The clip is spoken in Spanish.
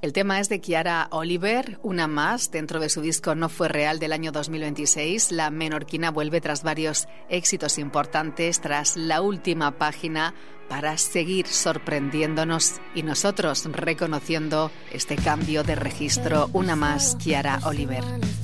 El tema es de Chiara Oliver, una más, dentro de su disco No Fue Real del año 2026. La menorquina vuelve tras varios éxitos importantes, tras la última página, para seguir sorprendiéndonos y nosotros reconociendo este cambio de registro. Una más, Chiara Oliver.